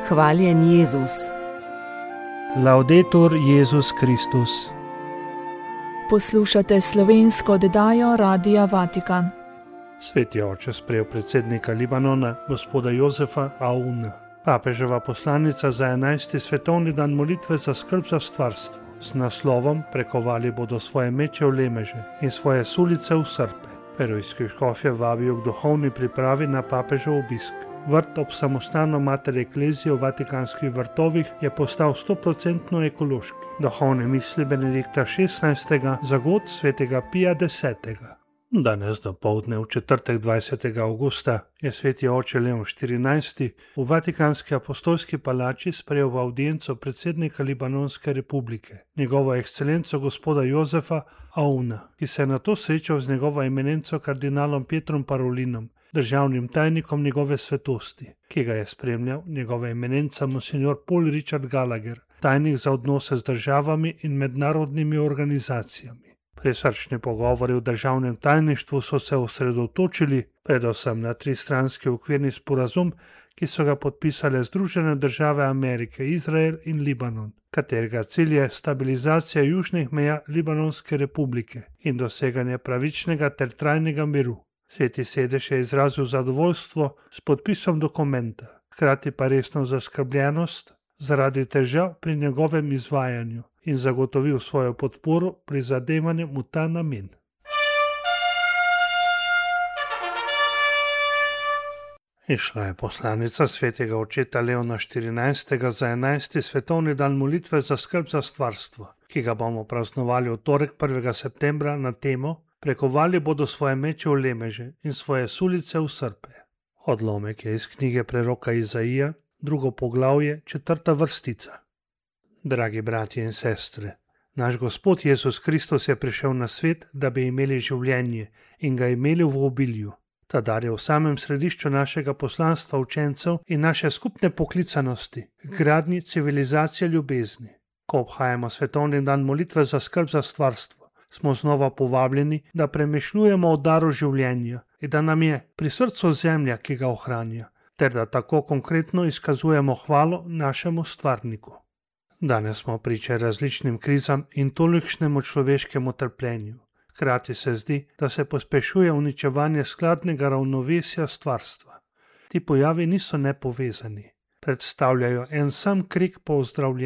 Hvaljen Jezus. Laudetur Jezus Kristus. Poslušate slovensko oddajo Radia Vatikan. Sveti oče sprejel predsednika Libanona, gospoda Jozefa Aouna. Papeževa poslanica za 11. svetovni dan molitve za skrb za stvarstvo s naslovom Prekovali bodo svoje meče v lemeže in svoje sulice v srpe. Perujski škofje vabijo k duhovni pripravi na papežev obisk. Vrt ob samostanu Mater Ecclesiae v Vatikanskih vrtovih je postal 100% ekološki. Duhovne misli Benedikta XVI. Za god svetega Pija X. Danes dopoldne v četrtek 20. avgusta je sveti oče Leon XIV. V Vatikanski apostolski palači sprejel v avdienco predsednika Libanonske republike, njegovo ekscelenco gospoda Jozefa Aouna, ki se je nato srečal z njegovo eminenco kardinalom Pietrom Parolinom, državnim tajnikom njegove svetosti, ki ga je spremljal njegova eminenca monsignor Paul Richard Gallagher, tajnik za odnose z državami in mednarodnimi organizacijami. Prisrčni pogovori v državnem tajništvu so se osredotočili predvsem na tristranski okvirni sporazum, ki so ga podpisale Združene države Amerike, Izrael in Libanon, katerega cilj je stabilizacija južnih meja Libanonske republike in doseganje pravičnega ter trajnega miru. Sveti sedež je izrazil zadovoljstvo s podpisom dokumenta, hkrati pa resno zaskrbljenost zaradi težav pri njegovem izvajanju in zagotovil svojo podporo pri zadevanju v ta namen. Išla je poslanica svetega očeta Leona XIV. Za 11. svetovni dan molitve za skrb za stvarstvo, ki ga bomo praznovali v torek 1. septembra na temo Prekovali bodo svoje meče v lemeže in svoje sulice v srpe. Odlomek je iz knjige preroka Izaija, 2. poglavje, 4. vrstica. Dragi bratje in sestre, naš Gospod Jezus Kristus je prišel na svet, da bi imeli življenje in ga imeli v obilju. Ta dar je v samem središču našega poslanstva učencev in naše skupne poklicanosti k gradnji civilizacije ljubezni. Ko obhajamo svetovni dan molitve za skrb za stvarstvo, smo znova povabljeni, da premišljujemo o daru življenja in da nam je pri srcu zemlja, ki ga ohranja, ter da tako konkretno izkazujemo hvalo našemu stvarniku. Danes smo priče različnim krizam in tolikšnemu človeškemu trpljenju. Hkrati se zdi, da se pospešuje uničevanje skladnega ravnovesja stvarstva. Ti pojavi niso nepovezani, predstavljajo en sam krik po ozdravljenju.